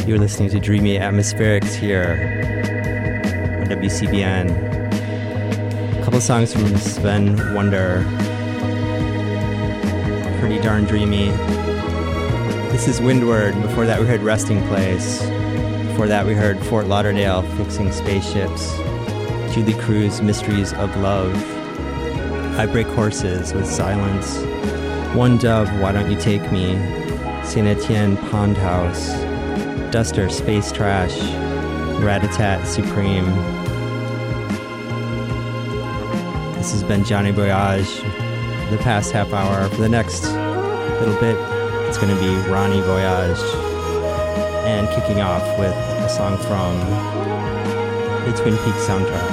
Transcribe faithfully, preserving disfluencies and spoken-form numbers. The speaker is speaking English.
You're listening to Dreamy Atmospherics here on W C B N. A couple songs from Sven Wonder. Pretty darn dreamy. This is Windward. Before that we heard Resting Place. Before that we heard Fort Lauderdale, Fixing Spaceships. Julie Cruz, Mysteries of Love. I Break Horses with Silence. One Dove, Why Don't You Take Me. Saint Etienne, Pond House. Duster, Space Trash. Ratatat, Supreme. This has been Johnny Voyage for the past half hour. For the next little bit, it's going to be Ronnie Voyage. And kicking off with a song from the Twin Peaks soundtrack.